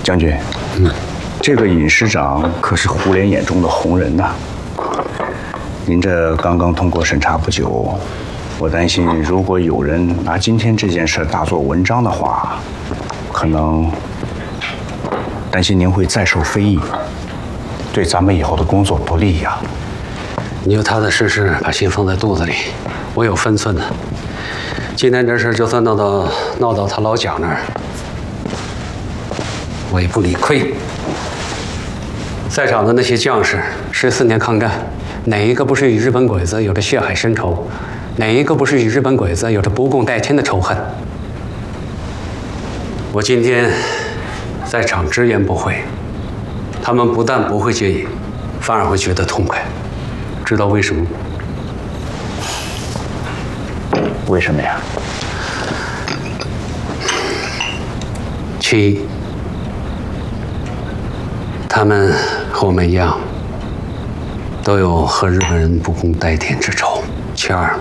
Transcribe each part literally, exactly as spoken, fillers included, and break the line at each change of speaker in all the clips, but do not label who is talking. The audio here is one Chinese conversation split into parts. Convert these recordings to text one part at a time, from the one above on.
将军，嗯，这个尹师长可是胡琏眼中的红人呐。您这刚刚通过审查不久，我担心如果有人拿今天这件事大做文章的话，可能担心您会再受非议，对咱们以后的工作不利呀。
你就踏踏实实把心放在肚子里，我有分寸的。今天这事就算闹到闹到他老蒋那儿，我也不理亏。在场的那些将士，十四年抗战，哪一个不是与日本鬼子有着血海深仇？哪一个不是与日本鬼子有着不共戴天的仇恨？我今天在场直言不讳，他们不但不会介意，反而会觉得痛快。知道为什么吗？
为什么呀？
其一，他们和我们一样，都有和日本人不共戴天之仇。其二，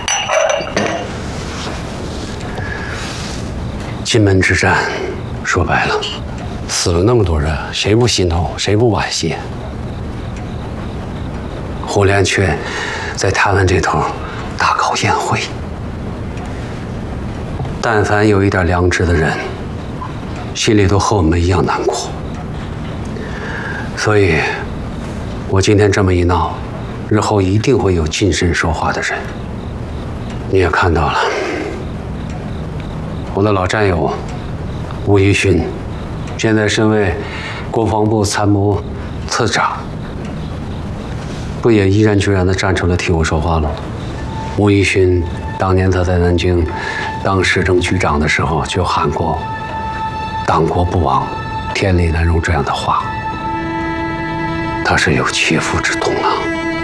金门之战，说白了，死了那么多人，谁不心痛，谁不惋惜？胡琏却在他们这头大搞宴会。但凡有一点良知的人，心里都和我们一样难过。所以，我今天这么一闹，日后一定会有近身说话的人。你也看到了，我的老战友吴一勋，现在身为国防部参谋次长，不也毅然决然地站出来替我说话了？吴一勋当年他在南京当市政局长的时候，就喊过“党国不亡，天理难容”这样的话。他是有切肤之痛啊。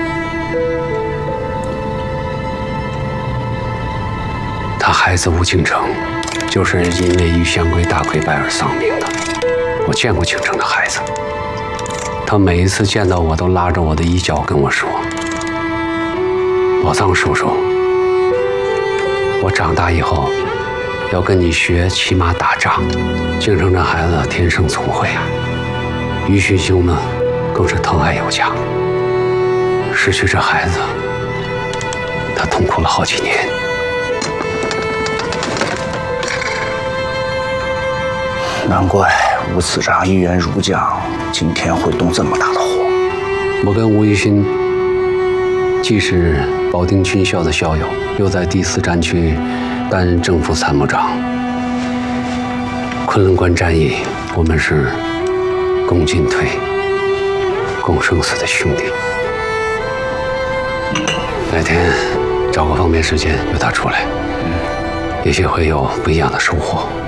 他孩子吴敬诚，就是因为玉香龟大溃败而丧命的。我见过敬诚的孩子，他每一次见到我都拉着我的衣角跟我说：“宝藏叔叔，我长大以后要跟你学骑马打仗。”敬诚这孩子天生聪慧啊。于勋兄呢，更是疼爱有加。失去这孩子，他痛苦了好几年。
难怪吴次长一员儒将，今天会动这么大的火。
我跟吴一勋既是保定军校的校友，又在第四战区担任正副参谋长。昆仑关战役，我们是共进退、共生死的兄弟。改天找个方便时间约他出来，也许会有不一样的收获。